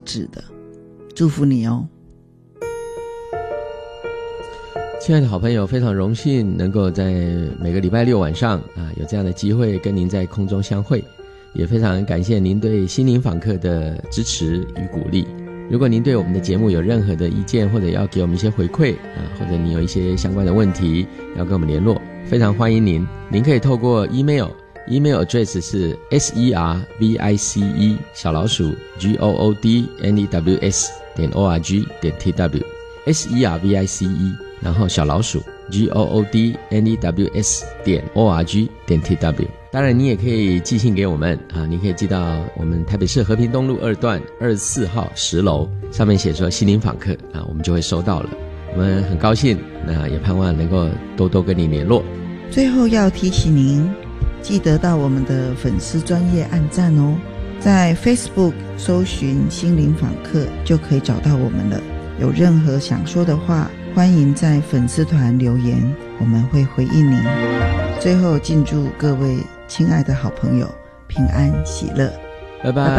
质的。祝福你哦。 亲爱的好朋友，非常荣幸能够在每个礼拜六晚上有这样的机会跟您在空中相会，也非常感谢您对心灵访客的支持与鼓励。如果您对我们的节目有任何的意见，或者要给我们一些回馈或者你有一些相关的问题要跟我们联络，非常欢迎您可以透过 email address 是 service@goodnews.org.tw service 然后goodnews.org.tw。 当然你也可以寄信给我们你可以寄到我们台北市和平东路2段24号10楼，上面写说心灵访客我们就会收到了。我们很高兴，也盼望能够多多跟你联络。 最后要提醒您，记得到我们的粉丝专页按赞哦，在 Facebook 搜寻心灵访客就可以找到我们了。有任何想说的话，欢迎在粉丝团留言，我们会回应您。最后敬祝各位亲爱的好朋友平安喜乐， 拜拜。